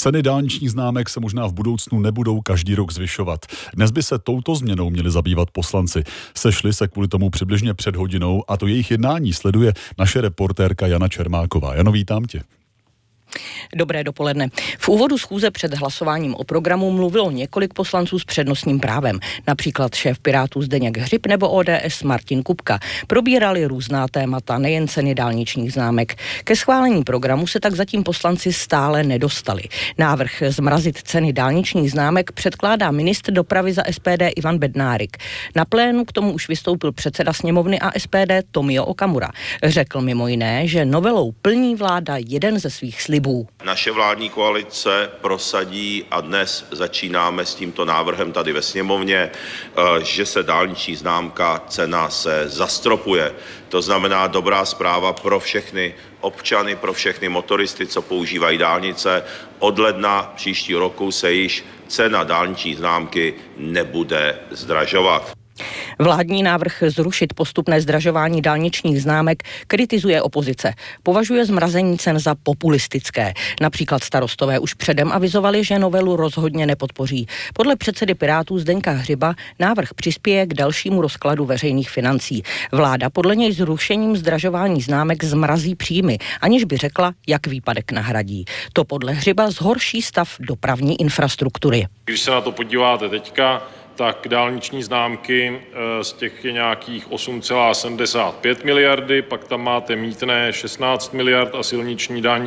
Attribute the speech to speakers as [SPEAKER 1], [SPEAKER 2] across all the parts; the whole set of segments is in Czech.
[SPEAKER 1] Ceny dálničních známek se možná v budoucnu nebudou každý rok zvyšovat. Dnes by se touto změnou měli zabývat poslanci. Sešli se kvůli tomu přibližně před hodinou a to jejich jednání sleduje naše reportérka Jana Čermáková. Jano, vítám tě.
[SPEAKER 2] Dobré dopoledne. V úvodu schůze před hlasováním o programu mluvilo několik poslanců s přednostním právem. Například šéf Pirátů Zdeněk Hřib nebo ODS Martin Kupka. Probírali různá témata, nejen ceny dálničních známek. Ke schválení programu se tak zatím poslanci stále nedostali. Návrh zmrazit ceny dálničních známek předkládá ministr dopravy za SPD Ivan Bednárik. Na plénu k tomu už vystoupil předseda sněmovny a SPD Tomio Okamura. Řekl mimo jiné, že novelou plní vláda jeden ze svých slibů.
[SPEAKER 3] Naše vládní koalice prosadí a dnes začínáme s tímto návrhem tady ve sněmovně, že se dálniční známka, cena se zastropuje. To znamená dobrá zpráva pro všechny občany, pro všechny motoristy, co používají dálnice. Od ledna příštího roku se již cena dálniční známky nebude zdražovat.
[SPEAKER 2] Vládní návrh zrušit postupné zdražování dálničních známek kritizuje opozice. Považuje zmrazení cen za populistické. Například Starostové už předem avizovali, že novelu rozhodně nepodpoří. Podle předsedy Pirátů Zdeňka Hřiba návrh přispěje k dalšímu rozkladu veřejných financí. Vláda podle něj zrušením zdražování známek zmrazí příjmy, aniž by řekla, jak výpadek nahradí. To podle Hřiba zhorší stav dopravní infrastruktury.
[SPEAKER 4] Když se na to podíváte teďka, tak dálniční známky z těch je nějakých 8,75 miliardy, pak tam máte mýtné 16 miliard a silniční daň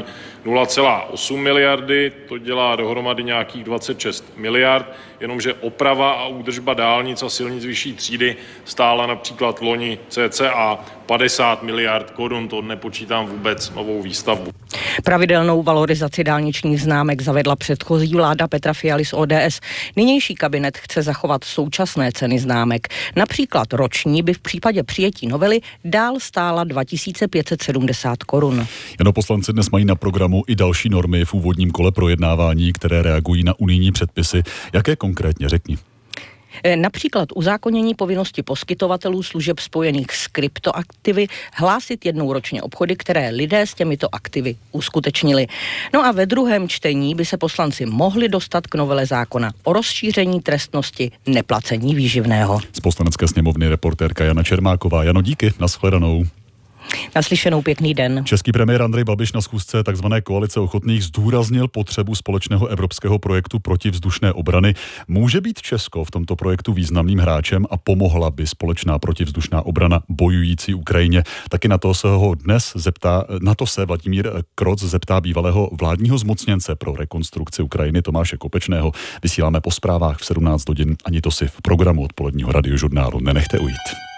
[SPEAKER 4] 0,8 miliardy, to dělá dohromady nějakých 26 miliard, jenomže oprava a údržba dálnic a silnic vyšší třídy stála například loni cca 50 miliard korun, to nepočítám vůbec novou výstavbu.
[SPEAKER 2] Pravidelnou valorizaci dálničních známek zavedla předchozí vláda Petra Fialy z ODS. Nynější kabinet chce zachovat současné ceny známek. Například roční by v případě přijetí novely dál stála 2570 korun.
[SPEAKER 1] Jano, poslanci dnes mají na programu i další normy v úvodním kole projednávání, které reagují na unijní předpisy. Jaké konkrétně, řekni?
[SPEAKER 2] Například uzákonění povinnosti poskytovatelů služeb spojených s kryptoaktivy hlásit jednou ročně obchody, které lidé s těmito aktivy uskutečnili. No a ve druhém čtení by se poslanci mohli dostat k novele zákona o rozšíření trestnosti neplacení výživného.
[SPEAKER 1] Z Poslanecké sněmovny reportérka Jana Čermáková. Jano, díky, nashledanou.
[SPEAKER 2] Naslyšenou, pěkný den.
[SPEAKER 1] Český premiér Andrej Babiš na schůzce tzv. Koalice ochotných zdůraznil potřebu společného evropského projektu protivzdušné obrany. Může být Česko v tomto projektu významným hráčem a pomohla by společná protivzdušná obrana bojující Ukrajině? Taky na to se Vladimír Kroc zeptá bývalého vládního zmocněnce pro rekonstrukci Ukrajiny Tomáše Kopečného. Vysíláme po zprávách v 17 hodin, ani to si v programu odpoledního radiožurnálu nenechte ujít.